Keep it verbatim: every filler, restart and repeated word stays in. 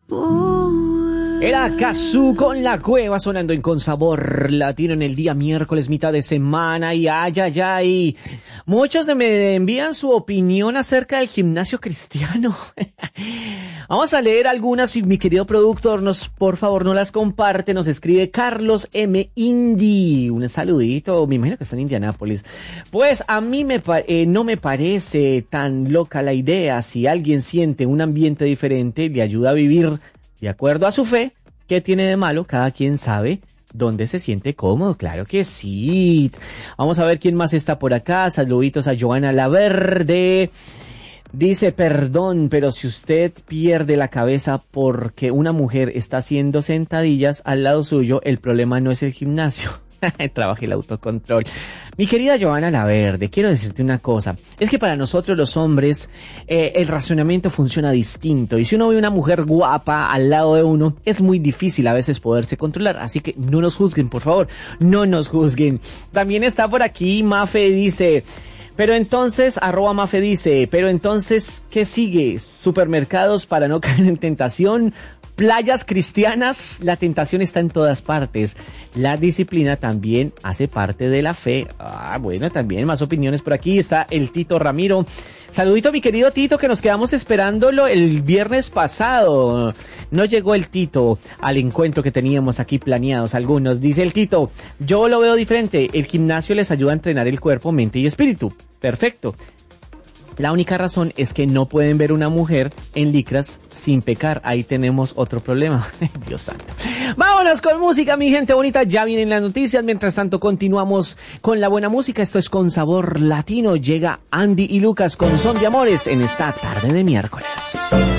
Era Cazzu con La Cueva sonando en Con Sabor Latino en el día miércoles, mitad de semana. Y ay, ay, ay. Muchos me envían su opinión acerca del gimnasio cristiano. Vamos a leer algunas y mi querido productor, nos, por favor, no las comparte. Nos escribe Carlos M. Indy. Un saludito, me imagino que está en Indianápolis. Pues a mí me eh, no me parece tan loca la idea. Si alguien siente un ambiente diferente, le ayuda a vivir de acuerdo a su fe. ¿Qué tiene de malo? Cada quien sabe dónde se siente cómodo. Claro que sí. Vamos a ver quién más está por acá. Saluditos a Joana Laverde. Dice, perdón, pero si usted pierde la cabeza porque una mujer está haciendo sentadillas al lado suyo, el problema no es el gimnasio. Trabaja el autocontrol. Mi querida Joana Laverde, quiero decirte una cosa. Es que para nosotros los hombres eh, el razonamiento funciona distinto. Y si uno ve una mujer guapa al lado de uno, es muy difícil a veces poderse controlar. Así que no nos juzguen, por favor. No nos juzguen. También está por aquí Mafe, dice... Pero entonces, arroba Mafe dice, pero entonces, ¿qué sigue? ¿Supermercados para no caer en tentación? Playas cristianas, la tentación está en todas partes. La disciplina también hace parte de la fe. Ah, bueno, también más opiniones por aquí. Está el Tito Ramiro. Saludito a mi querido Tito, que nos quedamos esperándolo el viernes pasado. No llegó el Tito al encuentro que teníamos aquí planeados algunos. Dice el Tito, yo lo veo diferente. El gimnasio les ayuda a entrenar el cuerpo, mente y espíritu. Perfecto. La única razón es que no pueden ver una mujer en licras sin pecar. Ahí tenemos otro problema. Dios santo. Vámonos con música, mi gente bonita. Ya vienen las noticias. Mientras tanto, continuamos con la buena música. Esto es Con Sabor Latino. Llega Andy y Lucas con Son de Amores en esta tarde de miércoles.